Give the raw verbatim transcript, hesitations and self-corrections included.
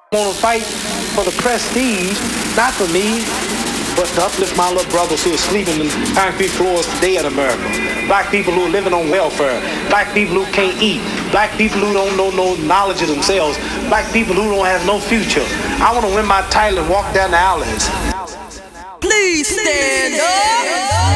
I want to fight for the prestige, not for me, but to uplift my little brothers who are sleeping in concrete floors today in America. Black people who are living on welfare. Black people who can't eat. Black people who don't know no knowledge of themselves. Black people who don't have no future. I want to win my title and walk down the alleys. Please stand up.